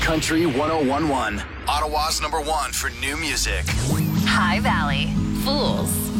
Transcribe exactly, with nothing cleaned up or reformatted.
Country one oh one point one. Ottawa's number one for new music. High Valley. Fools.